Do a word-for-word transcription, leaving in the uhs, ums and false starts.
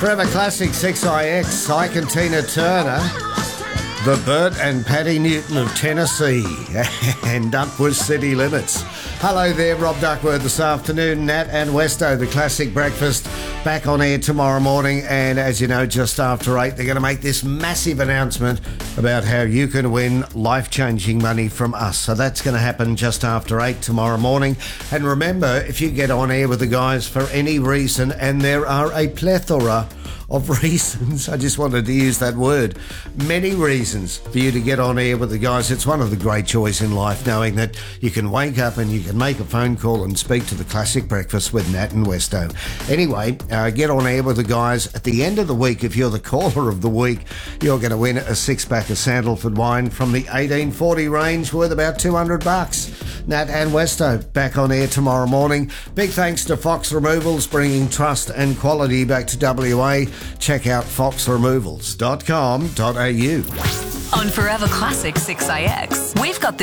Forever Classic six I X, Ike and Tina Turner, the Bert and Patty Newton of Tennessee, and Duckworth City Limits. Hello there, Rob Duckworth this afternoon. Nat and Westo, the Classic Breakfast, back on air tomorrow morning. And as you know, just after eight, they're going to make this massive announcement about how you can win life-changing money from us. So that's going to happen just after eight tomorrow morning. And remember, if you get on air with the guys for any reason, and there are a plethora of reasons, I just wanted to use that word, many reasons for you to get on air with the guys. It's one of the great joys in life, knowing that you can wake up and you can make a phone call and speak to the Classic Breakfast with Nat and Westo. Anyway, uh, get on air with the guys. At the end of the week, if you're the caller of the week, you're going to win a six-pack of Sandalford wine from the eighteen forty range worth about two hundred bucks. Nat and Westo back on air tomorrow morning. Big thanks to Fox Removals, bringing trust and quality back to W A. Check out fox removals dot com dot a u. On Forever Classic six I X, we've got the